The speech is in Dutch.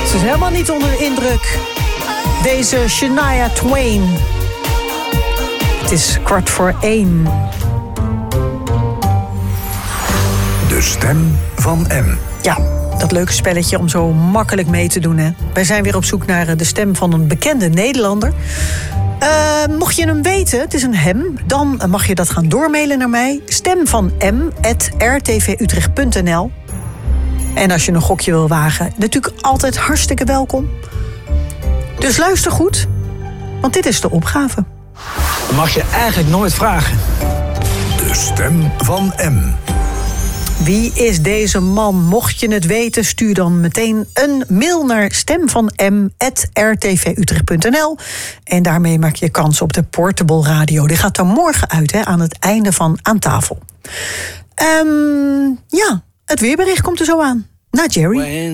Ze is helemaal niet onder de indruk. Deze Shania Twain. Het is 1:15. De stem van M. Ja, dat leuke spelletje om zo makkelijk mee te doen, hè. Wij zijn weer op zoek naar de stem van een bekende Nederlander. Mocht je hem weten, het is een hem, dan mag je dat gaan doormailen naar mij. stemvanm@rtvutrecht.nl. En als je een gokje wil wagen, natuurlijk altijd hartstikke welkom. Dus luister goed, want dit is de opgave. Dat mag je eigenlijk nooit vragen. De stem van M. Wie is deze man? Mocht je het weten, stuur dan meteen een mail naar stemvanm@rtvutrecht.nl. En daarmee maak je kans op de Portable Radio. Die gaat dan morgen uit, hè, aan het einde van Aan Tafel. Ja, het weerbericht komt er zo aan. Na Jerry.